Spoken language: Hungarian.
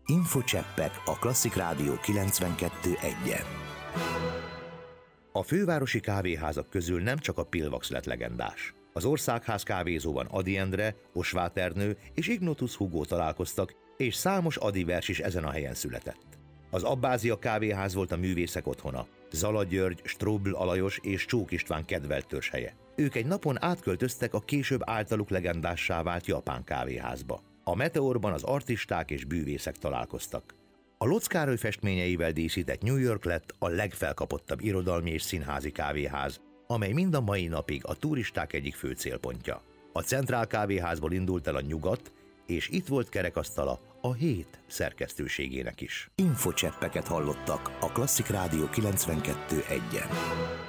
Infocseppek a Klasszik Rádió 92.1-en. A fővárosi kávéházak közül nem csak a Pilvax lett legendás. Az Országház kávézóban Ady Endre, Osváth Ernő és Ignotus Hugo találkoztak, és számos Ady vers is ezen a helyen született. Az Abbázia kávéház volt a művészek otthona, Zala György, Strobl Alajos és Csók István kedvelt törzshelye. Ők egy napon átköltöztek a később általuk legendássá vált japán kávéházba. A Meteorban az artisták és bűvészek találkoztak. A Lotz Károly festményeivel díszített New York lett a legfelkapottabb irodalmi és színházi kávéház, amely mind a mai napig a turisták egyik fő célpontja. A Centrál kávéházból indult el a Nyugat, és itt volt kerekasztala a Hét szerkesztőségének is. Infocseppeket hallottak a Klasszik Rádió 92.1-en.